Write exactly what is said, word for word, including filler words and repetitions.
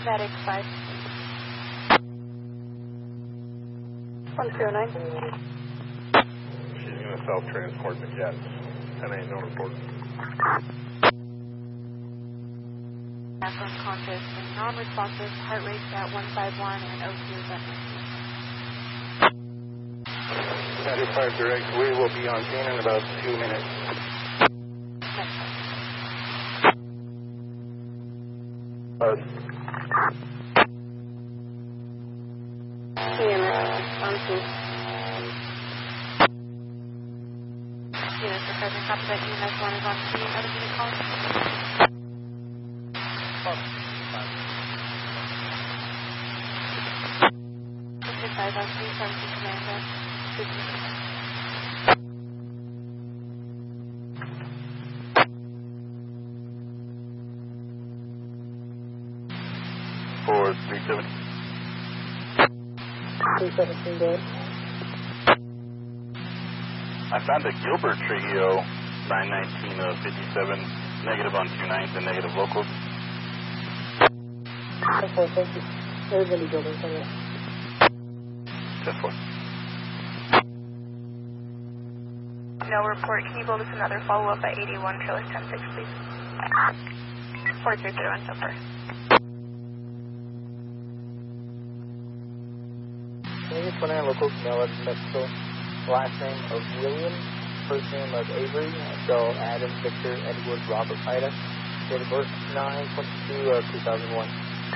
Medic five. one zero nine. She's going to self-transport the jets. ten eight, no report. Unconscious and non-responsive, heart rate at one five one and O two is at ninety-five direct, we will be on scene in about two minutes. Uh, E M S on scene. Units are present, copy that E M S one is on scene, other unit calling. Five on scene, seventeen Commander. four three seven. three seventeen, go ahead. I found a Gilbert Trio, nine nineteen of fifty-seven, negative on two nines and negative locals. Okay, thank you. Everybody Gilbert, thank you. ten four. No report. Can you build us another follow-up at eighty-one, trailer ten six, please? four three zero and so far. Unit twenty-nine local, Male of Mexico. Last name of William, first name of Avery, spell Adam, Victor, Edward, Robert, Ida. Date of birth nine twenty-two of two thousand one.